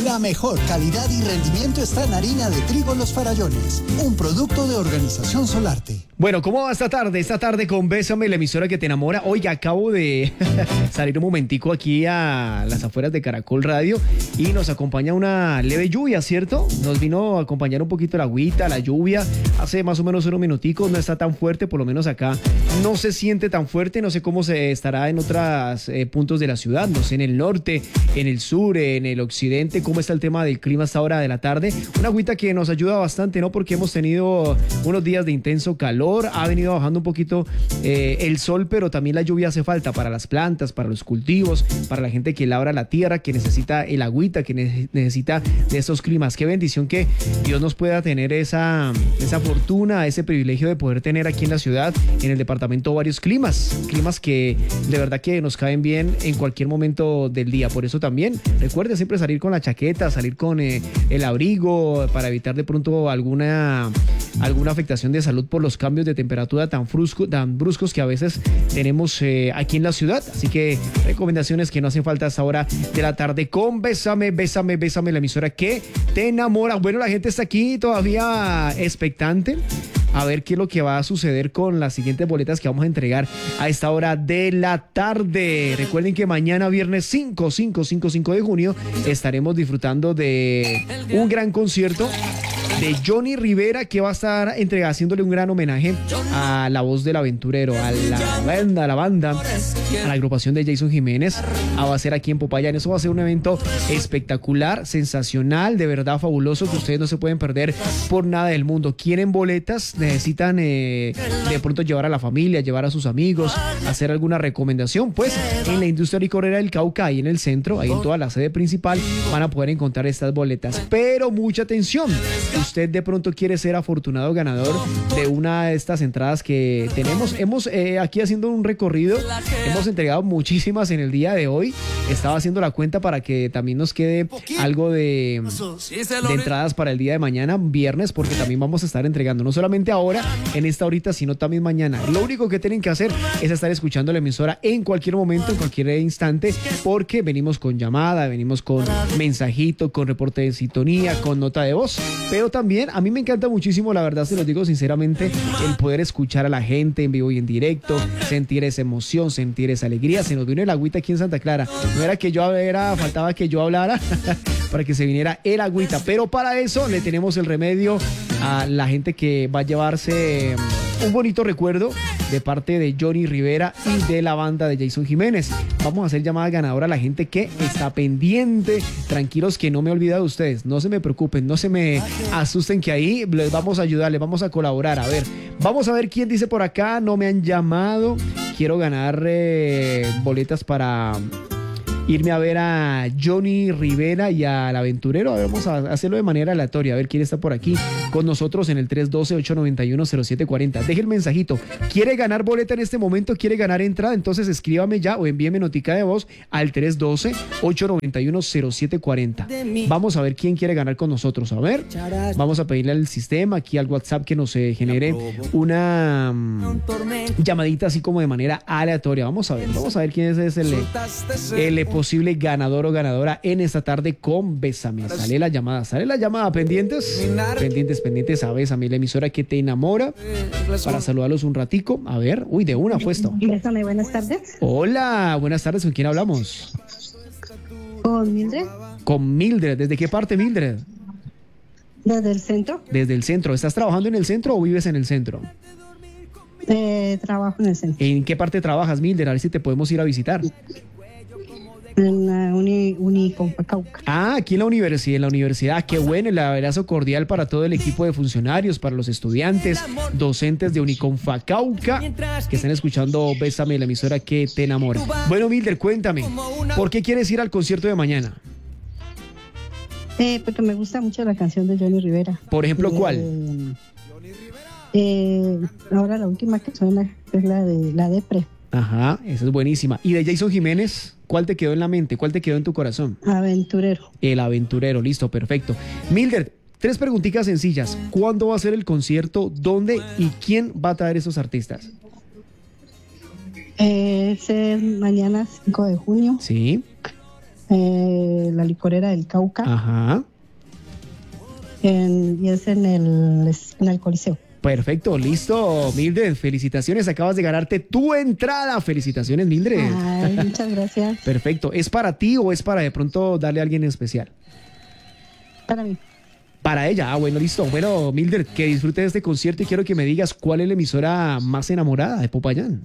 La mejor calidad y rendimiento está en harina de trigo Los Farallones, un producto de Organización Solarte. Bueno, ¿cómo va esta tarde? Esta tarde con Bésame, la emisora que te enamora. Oiga, acabo de salir un momentico aquí a las afueras de Caracol Radio y nos acompaña una leve lluvia, ¿cierto? Nos vino a acompañar un poquito la agüita, la lluvia. Hace más o menos unos minuticos, no está tan fuerte, por lo menos acá no se siente tan fuerte. No sé cómo se estará en otros puntos de la ciudad, no sé, en el norte, en el sur, en el occidente, cómo está el tema del clima a esta hora de la tarde. Una agüita que nos ayuda bastante, ¿no? Porque hemos tenido unos días de intenso calor. Ha venido bajando un poquito el sol, pero también la lluvia hace falta para las plantas, para los cultivos, para la gente que labra la tierra, que necesita el agüita, que necesita de estos climas. Qué bendición que Dios nos pueda tener esa fortuna, ese privilegio de poder tener aquí en la ciudad, en el departamento, varios climas que de verdad que nos caen bien en cualquier momento del día. Por eso también recuerde siempre salir con la chaqueta, salir con el abrigo para evitar de pronto alguna afectación de salud por los cambios de temperatura tan bruscos que a veces tenemos aquí en la ciudad. Así que recomendaciones que no hacen falta a esta hora de la tarde con Bésame, Bésame, Bésame, la emisora que te enamora. Bueno, la gente está aquí todavía expectante a ver qué es lo que va a suceder con las siguientes boletas que vamos a entregar a esta hora de la tarde. Recuerden que mañana viernes 5 de junio estaremos disfrutando de un gran concierto de Johnny Rivera, que va a estar haciéndole un gran homenaje a la voz del aventurero, a la banda, a la agrupación de Jason Jiménez. Va a ser aquí en Popayán. Eso va a ser un evento espectacular, sensacional, de verdad fabuloso, que ustedes no se pueden perder por nada del mundo. ¿Quieren boletas? ¿Necesitan de pronto llevar a la familia, llevar a sus amigos, hacer alguna recomendación? Pues en la Industria Licorera del Cauca, ahí en el centro, ahí en toda la sede principal, van a poder encontrar estas boletas. Pero mucha atención, usted de pronto quiere ser afortunado ganador de una de estas entradas que tenemos. Hemos aquí haciendo un recorrido, hemos entregado muchísimas en el día de hoy. Estaba haciendo la cuenta para que también nos quede algo de entradas para el día de mañana, viernes, porque también vamos a estar entregando, no solamente ahora, en esta horita, sino también mañana. Lo único que tienen que hacer es estar escuchando la emisora en cualquier momento, en cualquier instante, porque venimos con llamada, venimos con mensajito, con reporte de sintonía, con nota de voz. Pero también a mí me encanta muchísimo, la verdad se los digo sinceramente, el poder escuchar a la gente en vivo y en directo, sentir esa emoción, sentir esa alegría. Se nos vino el agüita aquí en Santa Clara. No era que faltaba que yo hablara para que se viniera el agüita, pero para eso le tenemos el remedio a la gente que va a llevarse un bonito recuerdo de parte de Johnny Rivera y de la banda de Jason Jiménez. Vamos a hacer llamada ganadora a la gente que está pendiente. Tranquilos que no me he olvidado de ustedes. No se me preocupen, no se me asusten, que ahí les vamos a ayudar, les vamos a colaborar. A ver, vamos a ver quién dice por acá. No me han llamado. Quiero ganar boletas para irme a ver a Johnny Rivera y al aventurero. A ver, vamos a hacerlo de manera aleatoria, a ver quién está por aquí con nosotros en el 312-891-0740. Deje el mensajito. ¿Quiere ganar boleta en este momento? ¿Quiere ganar entrada? Entonces escríbame ya o envíeme notica de voz al 312-891-0740. Vamos a ver quién quiere ganar con nosotros. A ver, vamos a pedirle al sistema, aquí al WhatsApp, que nos genere una llamadita así como de manera aleatoria. Vamos a ver quién es el posible ganador o ganadora en esta tarde con Bésame. Sale la llamada, pendientes a Bésame, la emisora que te enamora, para saludarlos un ratico. A ver, de una puesto. Bésame, buenas tardes. Hola, buenas tardes, ¿con quién hablamos? Con Mildred. Con Mildred, ¿desde qué parte, Mildred? Desde el centro. Desde el centro. ¿Estás trabajando en el centro o vives en el centro? Trabajo en el centro. ¿En qué parte trabajas, Mildred? A ver si te podemos ir a visitar. En la Unicomfacauca. Aquí en la universidad. Qué bueno, el abrazo cordial para todo el equipo de funcionarios, para los estudiantes, docentes de Unicomfacauca que están escuchando Bésame, la emisora que te enamora. Bueno, Mildred, cuéntame, ¿por qué quieres ir al concierto de mañana? Porque me gusta mucho la canción de Johnny Rivera. Por ejemplo, ¿cuál? Ahora la última que suena es la de La Depre. Ajá, esa es buenísima. ¿Y de Jason Jiménez? ¿Cuál te quedó en la mente? ¿Cuál te quedó en tu corazón? Aventurero. El aventurero, listo, perfecto. Mildred, 3 preguntitas sencillas. ¿Cuándo va a ser el concierto? ¿Dónde? ¿Y quién va a traer esos artistas? Es mañana 5 de junio. Sí. La licorera del Cauca. Ajá. Y es en el Coliseo. Perfecto, listo, Mildred, felicitaciones, acabas de ganarte tu entrada, felicitaciones, Mildred. Ay, muchas gracias. Perfecto, ¿es para ti o es para de pronto darle a alguien en especial? Para mí. Para ella, bueno, listo. Bueno, Mildred, que disfrute de este concierto y quiero que me digas cuál es la emisora más enamorada de Popayán.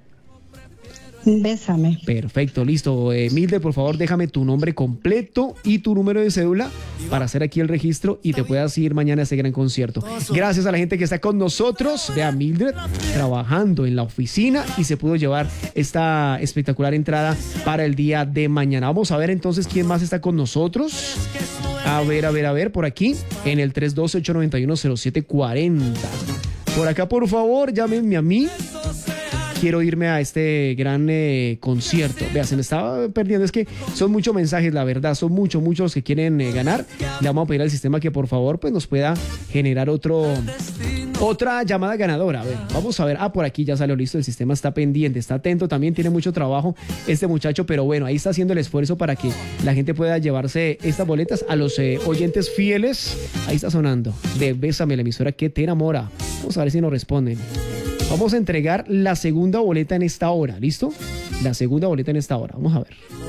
Bésame. Perfecto, listo. Mildred, por favor, déjame tu nombre completo y tu número de cédula para hacer aquí el registro y te puedas ir mañana a ese gran concierto. Gracias a la gente que está con nosotros. Vea, Mildred trabajando en la oficina y se pudo llevar esta espectacular entrada para el día de mañana. Vamos a ver entonces quién más está con nosotros. A ver, por aquí en el 312-891-0740. Por acá, por favor, llámenme a mí. Quiero irme a este gran concierto. Vea, se me estaba perdiendo. Es que son muchos mensajes, la verdad. Son muchos los que quieren ganar. Le vamos a pedir al sistema que por favor pues nos pueda generar otra llamada ganadora. A ver, vamos a ver. Por aquí ya salió listo. El sistema está pendiente, está atento. También tiene mucho trabajo este muchacho. Pero bueno, ahí está haciendo el esfuerzo para que la gente pueda llevarse estas boletas a los oyentes fieles. Ahí está sonando. De Bésame, la emisora que te enamora. Vamos a ver si nos responden. Vamos a entregar la segunda boleta en esta hora, ¿listo? La segunda boleta en esta hora, vamos a ver.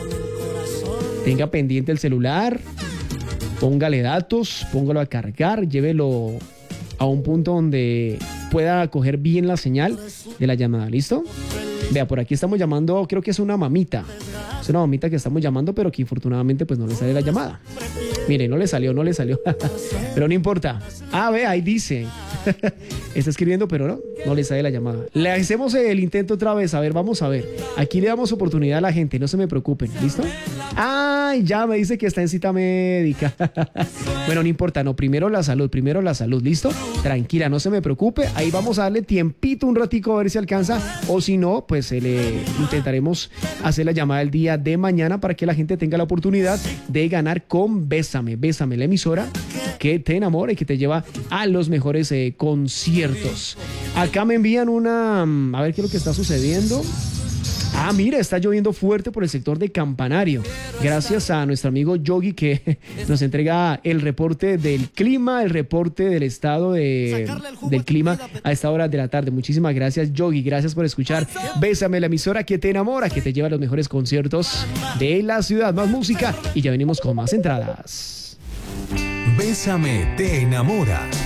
Tenga pendiente el celular, póngale datos, póngalo a cargar, llévelo a un punto donde pueda coger bien la señal de la llamada, ¿listo? Vea, por aquí estamos llamando, creo que es una mamita. Es una mamita que estamos llamando, pero que infortunadamente pues no le sale la llamada. Mire, no le salió. Pero no importa. Ve, ahí dice. Está escribiendo, pero no le sale la llamada. Le hacemos el intento otra vez. A ver, vamos a ver. Aquí le damos oportunidad a la gente, no se me preocupen. ¿Listo? Ya me dice que está en cita médica. Bueno, no importa, primero la salud, ¿listo? Tranquila, no se me preocupe. Ahí vamos a darle tiempito un ratico a ver si alcanza. O si no, pues le intentaremos hacer la llamada el día de mañana para que la gente tenga la oportunidad de ganar con Bésame, la emisora que te enamora y que te lleva a los mejores conciertos. Acá me envían a ver qué es lo que está sucediendo. Mira, está lloviendo fuerte por el sector de Campanario. Gracias a nuestro amigo Yogi que nos entrega el reporte del clima, el reporte del estado del clima a esta hora de la tarde. Muchísimas gracias, Yogi. Gracias por escuchar Bésame, la emisora que te enamora, que te lleva a los mejores conciertos de la ciudad. Más música y ya venimos con más entradas. Bésame, te enamora.